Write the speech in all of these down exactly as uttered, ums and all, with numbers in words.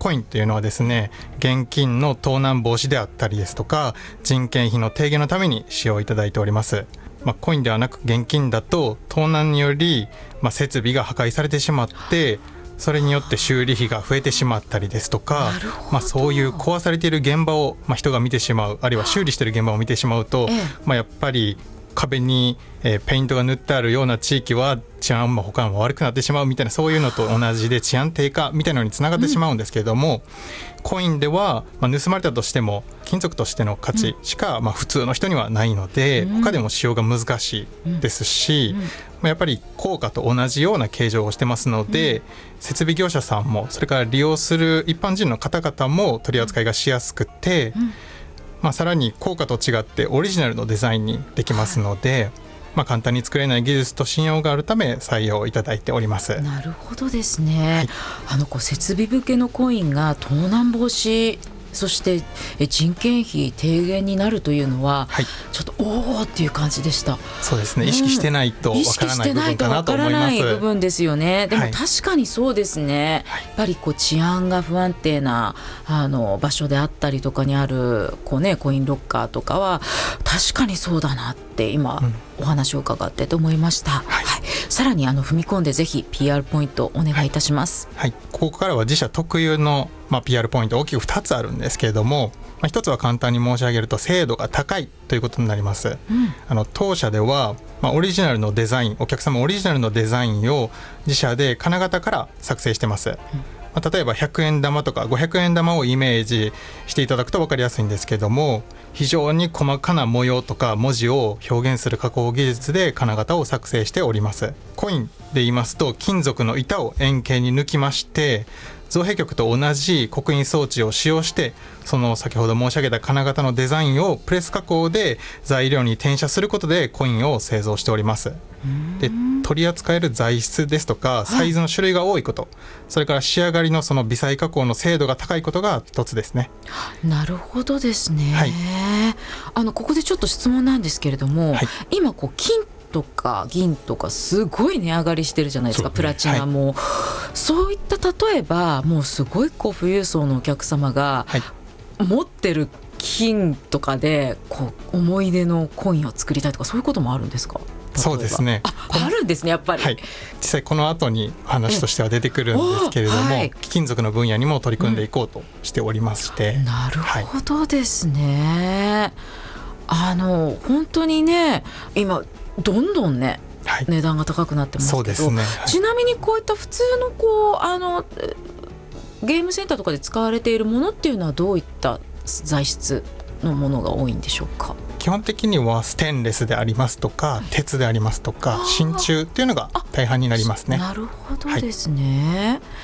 コインというのはですね、現金の盗難防止であったりですとか人件費の低減のために使用いただいております。まあ、コインではなく現金だと盗難により、まあ、設備が破壊されてしまってそれによって修理費が増えてしまったりですとか、まあ、そういう壊されている現場を、まあ、人が見てしまう、あるいは修理している現場を見てしまうと、ええまあ、やっぱり壁に、えー、ペイントが塗ってあるような地域は治安も他も悪くなってしまうみたいな、そういうのと同じで治安低下みたいなのにつながってしまうんですけれども、うん、コインでは、まあ、盗まれたとしても金属としての価値しか、うんまあ、普通の人にはないので、うん、他でも使用が難しいですし、うんうんまあ、やっぱり硬貨と同じような形状をしてますので、うん、設備業者さんもそれから利用する一般人の方々も取り扱いがしやすくて、うんまあ、さらに硬貨と違ってオリジナルのデザインにできますので、はいまあ、簡単に作れない技術と信用があるため採用いただいております。 なるほどですね、はい、あのこう設備向けのコインが盗難防止そして人件費低減になるというのは、はい、ちょっとおーっていう感じでした。 そうですね、意識してないとわからない部分かなと思います。意識してないとわからない部分ですよね。でも確かにそうですね、はい、やっぱりこう治安が不安定なあの場所であったりとかにあるこう、ね、コインロッカーとかは確かにそうだなって今、うん、お話を伺ってと思いました、はいはい、さらにあの踏み込んでぜひ ピーアール ポイントお願いいたします、 はいはい、ここからは自社特有のまあ、ピーアール ポイント大きくふたつあるんですけれども、まあ、ひとつは簡単に申し上げると精度が高いということになります、うん、あの当社では、まあ、オリジナルのデザインお客様オリジナルのデザインを自社で金型から作成してます、うんまあ、例えばひゃくえん玉とかごひゃくえん玉をイメージしていただくと分かりやすいんですけども、非常に細かな模様とか文字を表現する加工技術で金型を作成しております。コインで言いますと金属の板を円形に抜きまして造幣局と同じ刻印装置を使用してその先ほど申し上げた金型のデザインをプレス加工で材料に転写することでコインを製造しております。で取り扱える材質ですとかサイズの種類が多いこと、はい、それから仕上がりのその微細加工の精度が高いことが一つですね。 なるほどですね、はい、あのここでちょっと質問なんですけれども、はい、今こう金とか銀とかすごい値上がりしてるじゃないですか、ね、プラチナも、はい、そういった例えばもうすごいこう富裕層のお客様が持ってる金とかでこう思い出のコインを作りたいとかそういうこともあるんですか？ そうですね、 あ, あるんですねやっぱり、はい、 実際この後に話としては出てくるんですけれども、はい、貴金属の分野にも取り組んでいこうとしておりまして、 うん、なるほどですね、はい、あの本当にね今どんどんね、はい、値段が高くなってますけど、そうですね、はい、ちなみにこういった普通のこうあのゲームセンターとかで使われているものっていうのはどういった材質のものが多いんでしょうか？ 基本的にはステンレスでありますとか鉄でありますとか真鍮っていうのが大半になりますね。 なるほどですね、はい、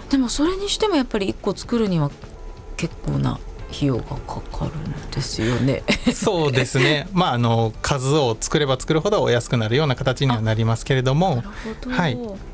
でもそれにしてもやっぱりいっこ作るには結構な費用がかかるんですよね。 そうですね、まあ、あの数を作れば作るほどお安くなるような形にはなりますけれども、 なるほど、はい、う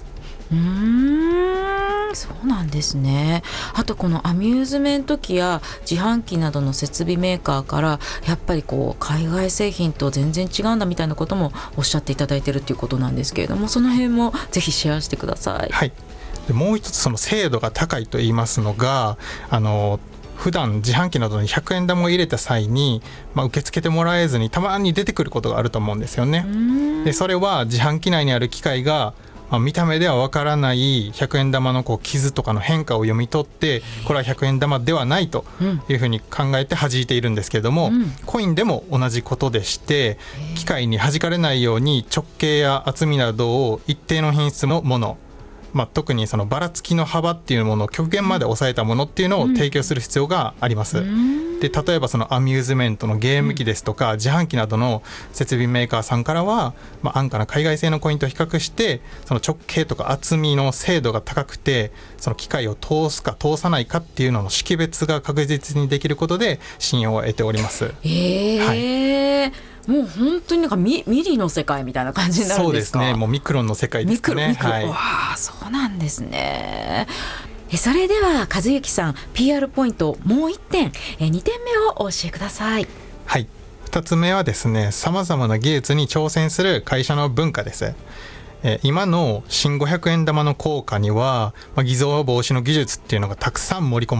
ーんそうなんですね。あとこのアミューズメント機や自販機などの設備メーカーからやっぱりこう海外製品と全然違うんだみたいなこともおっしゃっていただいているということなんですけれども、その辺もぜひシェアしてください。 はい、でもう一つその精度が高いと言いますのが、あの普段自販機などにひゃくえん玉を入れた際に、まあ、受け付けてもらえずにたまに出てくることがあると思うんですよね。でそれは自販機内にある機械がまあ、見た目ではわからないひゃくえん玉のこう傷とかの変化を読み取ってこれはひゃくえん玉ではないというふうに考えて弾いているんですけれども、うん、コインでも同じことでして機械に弾かれないように直径や厚みなどを一定の品質のもの、まあ、特にそのばらつきの幅っていうものを極限まで抑えたものっていうのを提供する必要があります、うん、で例えばそのアミューズメントのゲーム機ですとか、うん、自販機などの設備メーカーさんからは、まあ、安価な海外製のコインと比較してその直径とか厚みの精度が高くてその機械を通すか通さないかっていうのの識別が確実にできることで信用を得ております。 えーはいもう本当になんか ミ, ミリの世界みたいな感じになるんですか？ そうですね、もうミクロンの世界ですかね。 ミクロン、ミクロン、はい、わあそうなんですね。えそれでは和幸さん ピーアール ポイントもういってんえにてんめをお教えください。 はい、ふたつめはですね、さまざまな技術に挑戦する会社の文化です。え今の新ごひゃくえん玉の硬貨には、まあ、偽造防止の技術っていうのがたくさん盛り込まれて